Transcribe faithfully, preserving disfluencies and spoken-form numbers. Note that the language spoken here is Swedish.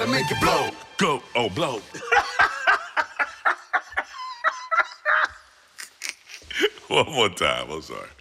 Make it blow. Go. Oh, blow. One more time. I'm sorry.